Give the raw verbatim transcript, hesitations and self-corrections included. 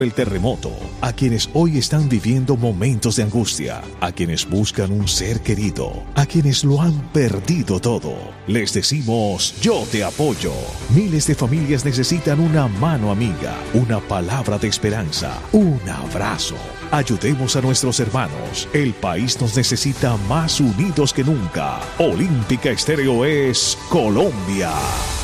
El terremoto, a quienes hoy están viviendo momentos de angustia, a quienes buscan un ser querido, a quienes lo han perdido todo. Les decimos, yo te apoyo. Miles de familias necesitan una mano amiga, una palabra de esperanza, un abrazo. Ayudemos a nuestros hermanos. El país nos necesita más unidos que nunca. Olímpica Estéreo es Colombia.